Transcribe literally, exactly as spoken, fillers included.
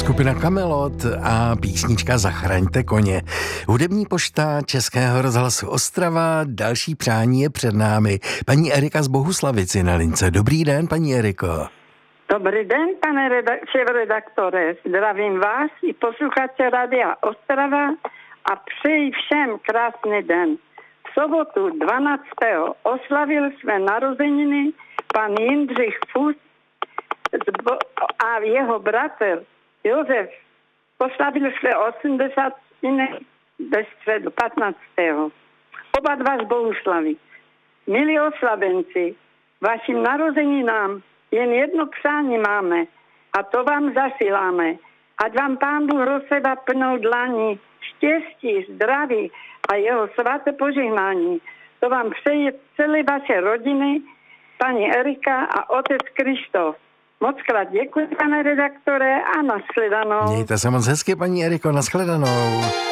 Skupina Kamelot a písnička Zachraňte koně. Hudební pošta Českého rozhlasu Ostrava, další přání je před námi. Paní Erika z Bohuslavic je na lince. Dobrý den, paní Eriko. Dobrý den, pane redak- šéfredaktore. Zdravím vás i posluchače Radia Ostrava a přeji všem krásný den. V sobotu dvanáctého oslavil své narozeniny pan Jindřich Fus a jeho bratr Josef poslavil své osmdesátiny ve středu patnáctého Oba dva z Bohuslavy. Milí oslavenci, vašim narozeninám jen jedno přání máme a to vám zasíláme. Ať vám Pán Bůh rozsevá plnou dlaní, štěstí, zdraví a jeho svaté požehnání. To vám přeje celé vaše rodiny, paní Erika a otec Krištof. Moc krát děkuji, pane redaktore, a nashledanou. Mějte se moc hezky, paní Eriko, nashledanou.